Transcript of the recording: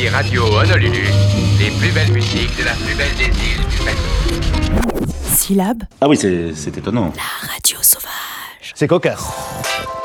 Paris Radio Honolulu, les plus belles musiques de la plus belle des îles du Pacifique. Syllab. Ah oui, c'est étonnant. La radio sauvage. C'est cocasse.